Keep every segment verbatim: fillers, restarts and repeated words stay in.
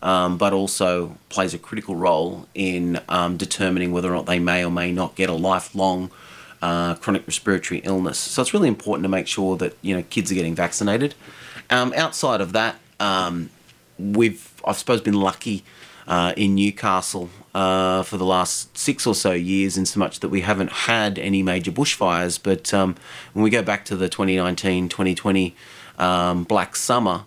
um, but also plays a critical role in um, determining whether or not they may or may not get a lifelong uh, chronic respiratory illness. So it's really important to make sure that, you know, kids are getting vaccinated. Um, outside of that, um, we've, I suppose, been lucky uh, in Newcastle uh, for the last six or so years, in so much that we haven't had any major bushfires. But um, when we go back to the twenty nineteen twenty twenty um, Black Summer,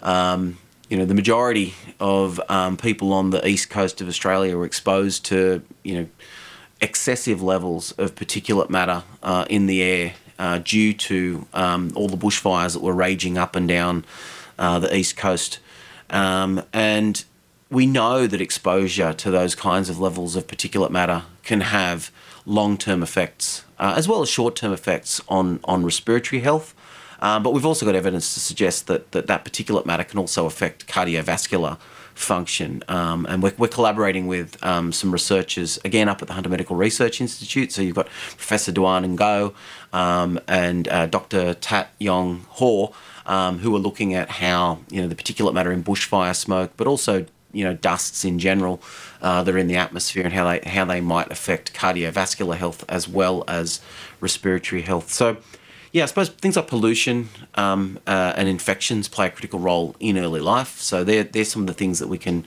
um, you know, the majority of um, people on the east coast of Australia were exposed to, you know, excessive levels of particulate matter uh, in the air uh, due to um, all the bushfires that were raging up and down uh, the east coast. Um, and we know that exposure to those kinds of levels of particulate matter can have long-term effects, uh, as well as short-term effects on, on respiratory health. Um, but we've also got evidence to suggest that that, that particulate matter can also affect cardiovascular function. Um, and we're, we're collaborating with um, some researchers, again, up at the Hunter Medical Research Institute. So you've got Professor Duan Ngo um, and uh, Doctor Tat Yong Ho, um, who are looking at how, you know, the particulate matter in bushfire smoke, but also, you know, dusts in general uh, that are in the atmosphere, and how they how they might affect cardiovascular health as well as respiratory health. So, yeah, I suppose things like pollution um, uh, and infections play a critical role in early life. So they're, they're some of the things that we can,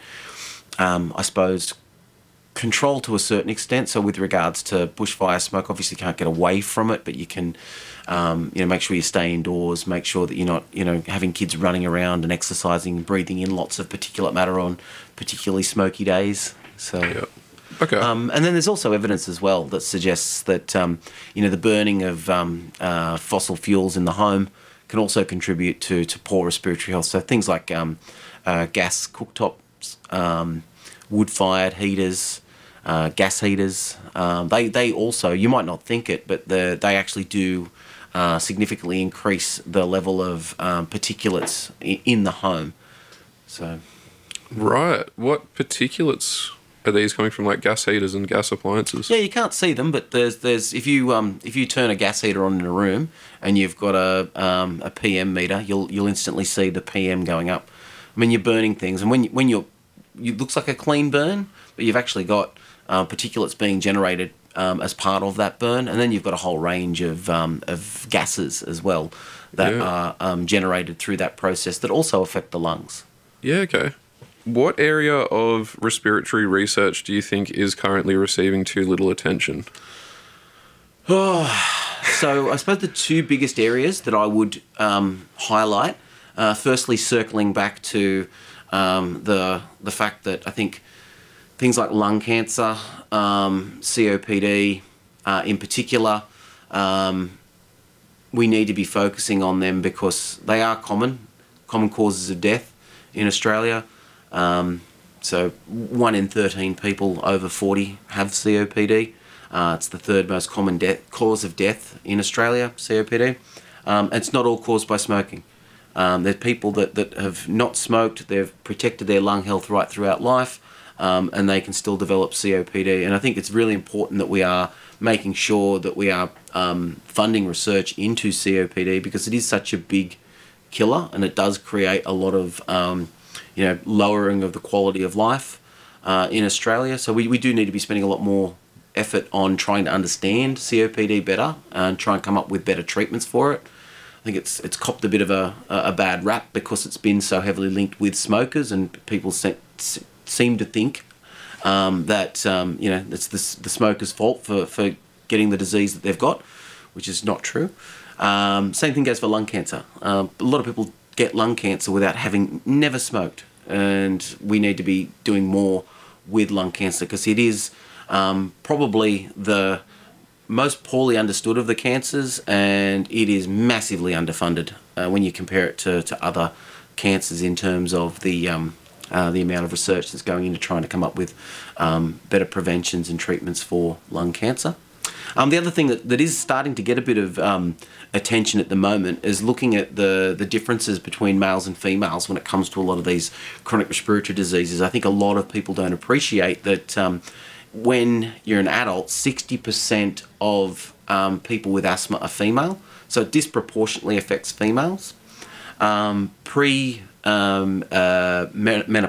um, I suppose, control to a certain extent. So with regards to bushfire smoke, obviously you can't get away from it, but you can, um, you know, make sure you stay indoors, make sure that you're not, you know, having kids running around and exercising and breathing in lots of particulate matter on particularly smoky days. So. Yep. Okay. Um, and then there's also evidence as well that suggests that, um, you know, the burning of um, uh, fossil fuels in the home can also contribute to, to poor respiratory health. So things like um, uh, gas cooktops, um, wood-fired heaters, uh, gas heaters, um, they, they also, you might not think it, but the, they actually do uh, significantly increase the level of um, particulates in, in the home. So, Right. What particulates are these coming from, like gas heaters and gas appliances? Yeah, you can't see them, but there's there's if you um if you turn a gas heater on in a room and you've got a um a P M meter, you'll you'll instantly see the P M going up. I mean, you're burning things, and when you, when you're, it looks like a clean burn, but you've actually got uh, particulates being generated um, as part of that burn, and then you've got a whole range of um of gases as well that Yeah. are um, generated through that process that also affect the lungs. Yeah, okay. What area of respiratory research do you think is currently receiving too little attention? So I suppose the two biggest areas that I would um, highlight, uh, firstly, circling back to um, the the fact that I think things like lung cancer, um, C O P D uh, in particular, um, we need to be focusing on them because they are common, common causes of death in Australia. Um, so one in thirteen people over forty have C O P D. Uh, it's the third most common death, cause of death in Australia, C O P D. Um, it's not all caused by smoking. Um, there are people that, that have not smoked, they've protected their lung health right throughout life, um, and they can still develop C O P D. And I think it's really important that we are making sure that we are um, funding research into C O P D, because it is such a big killer, and it does create a lot of um, you know, lowering of the quality of life uh, in Australia. So we, we do need to be spending a lot more effort on trying to understand C O P D better and try and come up with better treatments for it. I think it's it's copped a bit of a, a bad rap because it's been so heavily linked with smokers, and people se- seem to think um, that um, you know, it's the, the smoker's fault for, for getting the disease that they've got, which is not true. Um, same thing goes for lung cancer. Uh, a lot of people get lung cancer without having never smoked, and we need to be doing more with lung cancer because it is um, probably the most poorly understood of the cancers, and it is massively underfunded uh, when you compare it to, to other cancers in terms of the um, uh, the amount of research that's going into trying to come up with um, better preventions and treatments for lung cancer. Um, the other thing that, that is starting to get a bit of um, attention at the moment is looking at the, the differences between males and females when it comes to a lot of these chronic respiratory diseases. I think a lot of people don't appreciate that um, when you're an adult, sixty percent of um, people with asthma are female, so it disproportionately affects females. Um, pre um, uh, menopause